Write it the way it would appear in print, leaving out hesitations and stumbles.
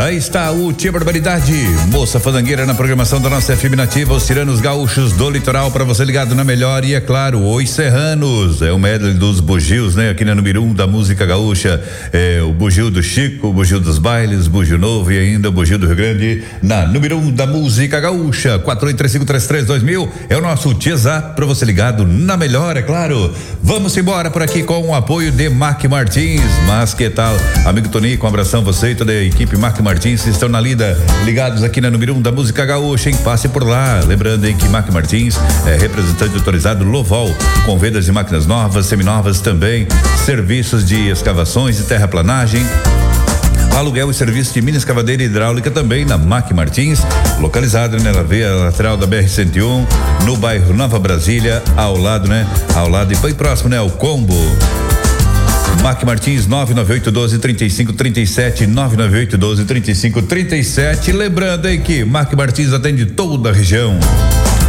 Aí está o Tia Barbaridade, moça fandangueira na programação da nossa FM Nativa, os tiranos gaúchos do litoral, para você ligado na melhor e é claro, os serranos, é o medley dos bugios, né? Aqui na número 1 da música gaúcha, o bugio do Chico, o bugio dos bailes, bugio novo e ainda o bugio do Rio Grande, na número 1 da música gaúcha, 4835332000, é o nosso Tiazap, para você ligado na melhor, é claro. Vamos embora por aqui com o apoio de Mac Martins, mas que tal, amigo Tonico, um abração você e toda a equipe Mac Martins estão na lida, ligados aqui na número 1 da música gaúcha, hein? Passe por lá, lembrando aí que Mac Martins é representante autorizado Loval, com vendas de máquinas novas, seminovas também, serviços de escavações e terraplanagem, aluguel e serviço de mini escavadeira hidráulica também na Mac Martins, localizado na via lateral da BR-101, no bairro Nova Brasília, ao lado e bem próximo, né? Ao Combo. Mac Martins 99812-3537, 99812-3537. Lembrando aí que Mac Martins atende toda a região.